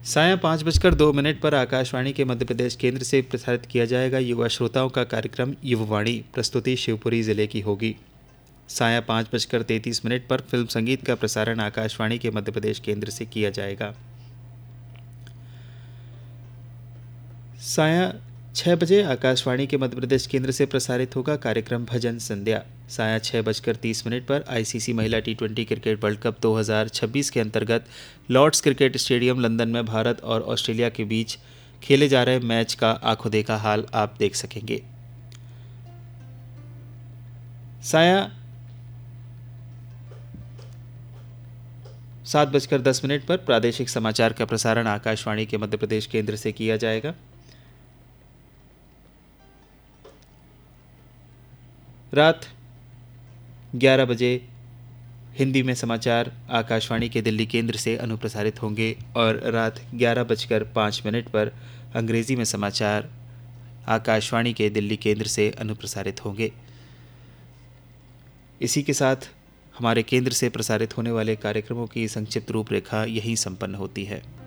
सायं 5:02 पर आकाशवाणी के मध्य प्रदेश केंद्र से प्रसारित किया जाएगा युवा श्रोताओं का कार्यक्रम युववाणी। प्रस्तुति शिवपुरी जिले की होगी। सायं 5:33 पर फिल्म संगीत का प्रसारण आकाशवाणी के मध्य प्रदेश केंद्र से किया जाएगा। सायं 6 बजे आकाशवाणी के मध्य प्रदेश केंद्र से प्रसारित होगा कार्यक्रम भजन संध्या। सायं 6:30 पर आईसीसी महिला टी20 क्रिकेट वर्ल्ड कप 2026 के अंतर्गत लॉर्ड्स क्रिकेट स्टेडियम लंदन में भारत और ऑस्ट्रेलिया के बीच खेले जा रहे मैच का आंखों देखा हाल आप देख सकेंगे। सायं 7:10 पर प्रादेशिक समाचार का प्रसारण आकाशवाणी के मध्य प्रदेश केंद्र से किया जाएगा। रात 11 बजे हिंदी में समाचार आकाशवाणी के दिल्ली केंद्र से अनुप्रसारित होंगे और रात 11:05 पर अंग्रेज़ी में समाचार आकाशवाणी के दिल्ली केंद्र से अनुप्रसारित होंगे। इसी के साथ हमारे केंद्र से प्रसारित होने वाले कार्यक्रमों की संक्षिप्त रूपरेखा यहीं संपन्न होती है।